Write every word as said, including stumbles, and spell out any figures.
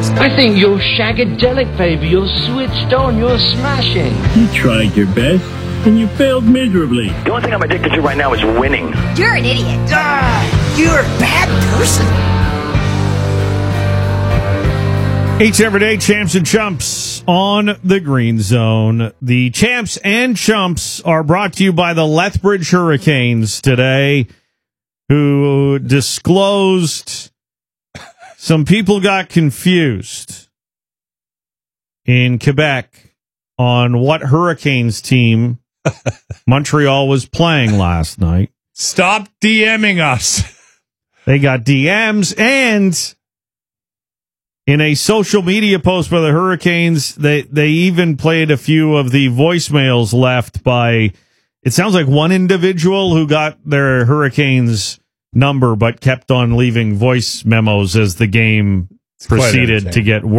I think you're shagadelic, baby. You're switched on. You're smashing. You tried your best, and you failed miserably. The only thing I'm addicted to right now is winning. You're an idiot. Ah, you're a bad person. Each everyday champs and chumps on the Green Zone. The champs and chumps are brought to you by the Lethbridge Hurricanes today, who disclosed some people got confused in Quebec on what Hurricanes team Montreal was playing last night. Stop DMing us. They got D Ms, and in a social media post by the Hurricanes, they, they even played a few of the voicemails left by, it sounds like one individual who got their Hurricanes number but kept on leaving voice memos as the game It's quite proceeded to get worse.